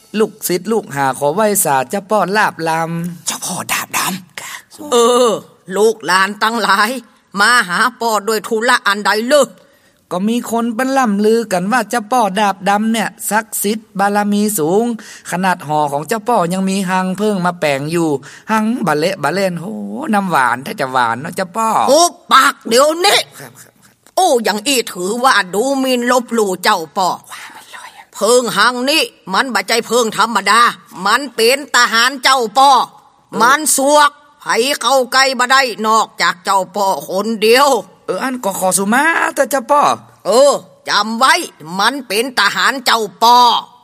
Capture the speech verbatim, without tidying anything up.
ลูกศิษย์ลูกหาขอไหว้สาเจ้าพ่อลาบลำเจ้าพ่อดาบดำเออลูกหลานตั้งหลายมาหาพ่อด้วยธุระอันใดเลยก็มีคนเป็นล่ำลือกันว่าเจ้าพ่อดาบดำเนี่ยศักดิ์สิทธิ์บารมีสูงขนาดห่อของเจ้าพ่อยังมีหังเพิ่งมาแปลงอยู่หังบะเละบะเล่นโหน้ำหวานถ้าจะหวานเนาะเจ้าพ่อโอ้ปากเดี๋ยวนี้โอ้ยังอีถือว่าดูหมิ่นลบหลู่เจ้าพ่อเพิ่งหังนี่มันบ่ใจเพิ่งธรรมดามันเป็นทหารเจ้าพ่อมันสวกไผเข้าใกล้บ่ได้นอกจากเจ้าพ่อคนเดียวเอออันก็ขอสุมาแต่เจ้าพ่อเออจำไว้มันเป็นทหารเจ้าพ่อ